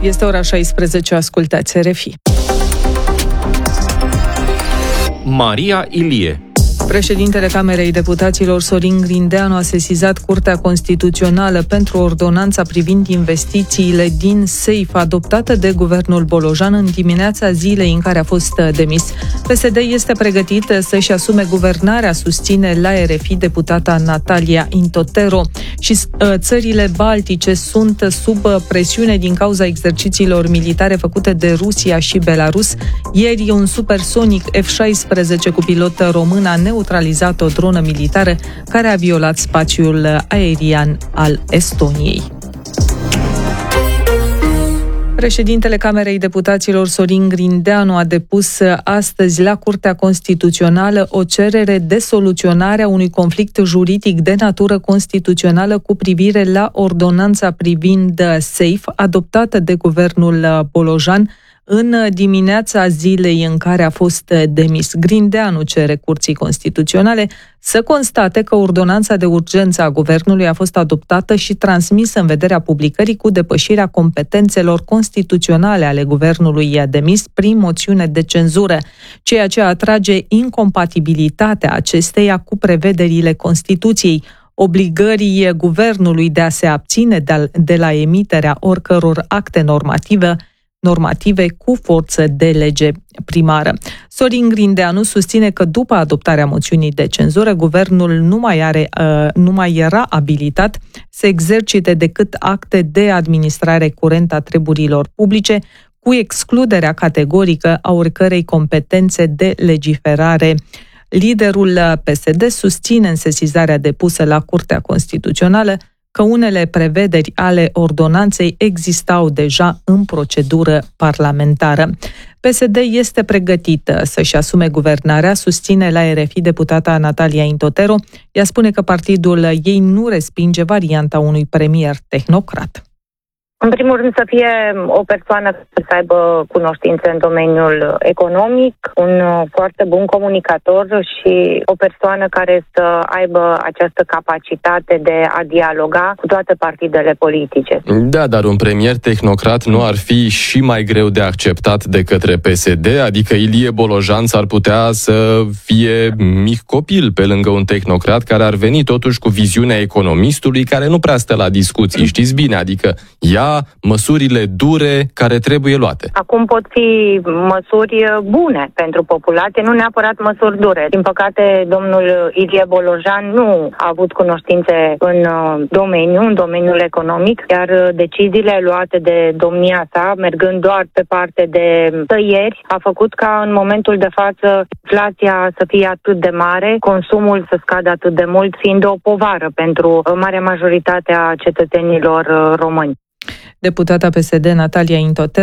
Este ora 16, ascultați RFI. Maria Ilie. Președintele Camerei Deputaților Sorin Grindeanu a sesizat Curtea Constituțională pentru ordonanța privind investițiile din SAFE adoptată de guvernul Bolojan în dimineața zilei în care a fost demis. PSD este pregătit să-și asume guvernarea, susține la RFI deputata Natalia Intotero. Și țările baltice sunt sub presiune din cauza exercițiilor militare făcute de Rusia și Belarus. Ieri un supersonic F-16 cu pilot român a neutralizat o dronă militară care a violat spațiul aerian al Estoniei. Președintele Camerei Deputaților Sorin Grindeanu a depus astăzi la Curtea Constituțională o cerere de soluționare a unui conflict juridic de natură constituțională cu privire la ordonanța privind SAFE adoptată de guvernul Bolojan în dimineața zilei în care a fost demis. Grindeanu cere Curții Constituționale să constate că ordonanța de urgență a guvernului a fost adoptată și transmisă în vederea publicării cu depășirea competențelor constituționale ale guvernului demis prin moțiune de cenzură, ceea ce atrage incompatibilitatea acesteia cu prevederile Constituției, obligării guvernului de a se abține de la emiterea oricăror acte normative cu forță de lege primară. Sorin Grindeanu susține că după adoptarea moțiunii de cenzură, guvernul nu mai era abilitat să exercite decât acte de administrare curentă a treburilor publice, cu excluderea categorică a oricărei competențe de legiferare. Liderul PSD susține în sesizarea depusă la Curtea Constituțională că unele prevederi ale ordonanței existau deja în procedură parlamentară. PSD este pregătită să-și asume guvernarea, susține la RFI deputata Natalia Intotero. Ea spune că partidul ei nu respinge varianta unui premier tehnocrat. În primul rând să fie o persoană care să aibă cunoștințe în domeniul economic, un foarte bun comunicator și o persoană care să aibă această capacitate de a dialoga cu toate partidele politice. Da, dar un premier tehnocrat nu ar fi și mai greu de acceptat de către PSD? Adică Ilie Bolojan s-ar putea să fie mic copil pe lângă un tehnocrat care ar veni totuși cu viziunea economistului care nu prea stă la discuții, știți bine, adică măsurile dure care trebuie luate. Acum pot fi măsuri bune pentru populație, nu neapărat măsuri dure. Din păcate, domnul Ilie Bolojan nu a avut cunoștințe în domeniul economic, iar deciziile luate de domnia sa, mergând doar pe parte de tăieri, a făcut ca în momentul de față inflația să fie atât de mare, consumul să scadă atât de mult, fiind o povară pentru marea majoritate a cetățenilor români. Deputata PSD Natalia Intotero